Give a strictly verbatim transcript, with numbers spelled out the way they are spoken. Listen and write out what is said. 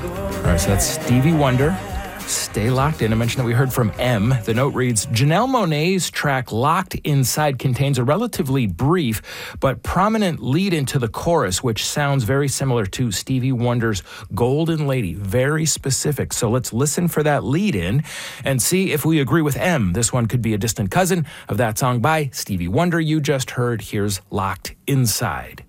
All right, so that's Stevie Wonder. Stay Locked In. I mentioned that we heard from M. The note reads, Janelle Monáe's track Locked Inside contains a relatively brief but prominent lead into the chorus, which sounds very similar to Stevie Wonder's Golden Lady. Very specific. So let's listen for that lead in and see if we agree with M. This one could be a distant cousin of that song by Stevie Wonder you just heard. Here's Locked Inside.